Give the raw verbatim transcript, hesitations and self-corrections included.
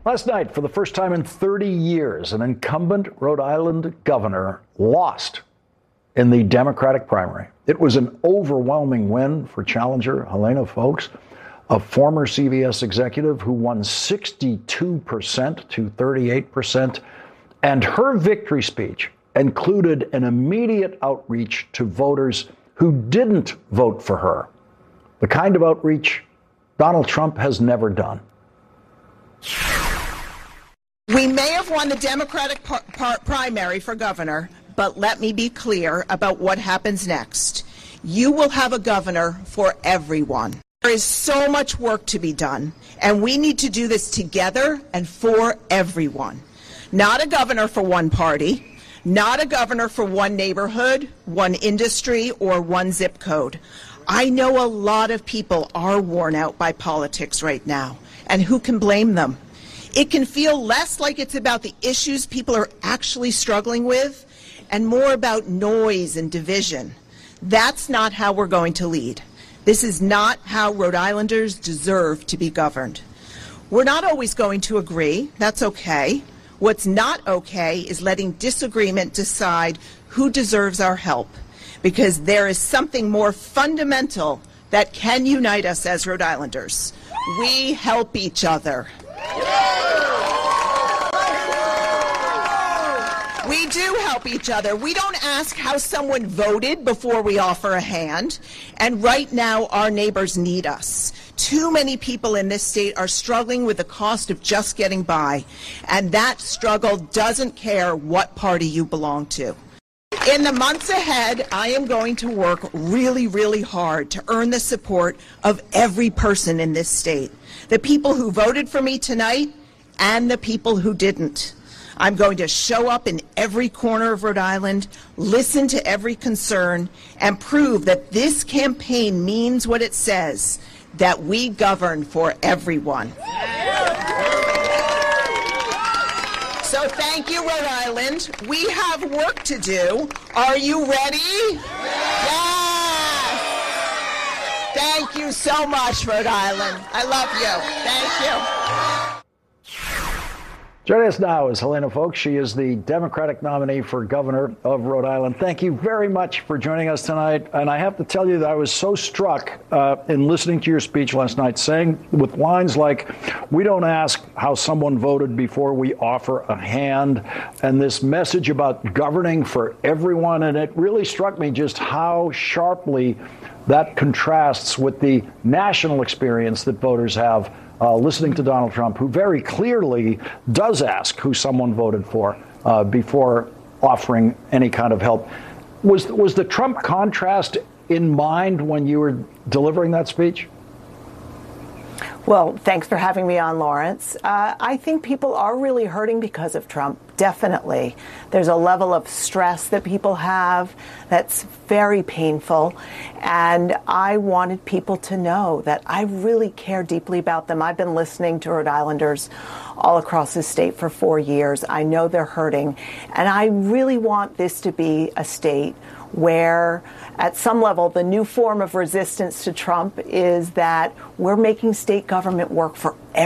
Last night, for the first time in thirty years, an incumbent Rhode Island governor lost in the Democratic primary. It was an overwhelming win for challenger Helena Foulkes, a former C B S executive who won sixty-two percent to thirty-eight percent. And her victory speech included an immediate outreach to voters who didn't vote for her, the kind of outreach Donald Trump has never done. We may have won the Democratic par- par- primary for governor, but let me be clear about what happens next. You will have a governor for everyone. There is so much work to be done, and we need to do this together and for everyone. Not a governor for one party, not a governor for one neighborhood, one industry, or one zip code. I know a lot of people are worn out by politics right now, and who can blame them? It can feel less like it's about the issues people are actually struggling with and more about noise and division. That's not how we're going to lead. This is not how Rhode Islanders deserve to be governed. We're not always going to agree. That's okay. What's not okay is letting disagreement decide who deserves our help, because there is something more fundamental that can unite us as Rhode Islanders. We help each other. We do help each other. We don't ask how someone voted before we offer a hand. And right now, our neighbors need us. Too many people in this state are struggling with the cost of just getting by. And that struggle doesn't care what party you belong to. In the months ahead, I am going to work really, really hard to earn the support of every person in this state. The people who voted for me tonight and the people who didn't. I'm going to show up in every corner of Rhode Island, listen to every concern, and prove that this campaign means what it says, that we govern for everyone. So thank you, Rhode Island. We have work to do. Are you ready? Yes! Thank you so much, Rhode Island. I love you. Thank you. Joining us now is Helena Foulkes. She is the Democratic nominee for governor of Rhode Island. Thank you very much for joining us tonight. And I have to tell you that I was so struck uh, in listening to your speech last night, saying with lines like, we don't ask how someone voted before we offer a hand, and this message about governing for everyone. And it really struck me just how sharply that contrasts with the national experience that voters have Uh, listening to Donald Trump, who very clearly does ask who someone voted for uh, before offering any kind of help. Was was the Trump contrast in mind when you were delivering that speech? Well, thanks for having me on, Lawrence. Uh, I think people are really hurting because of Trump, definitely. There's a level of stress that people have that's very painful, and I wanted people to know that I really care deeply about them. I've been listening to Rhode Islanders all across the state for four years. I know they're hurting, and I really want this to be a state where, at some level, the new form of resistance to Trump is that we're making state government work for everyone.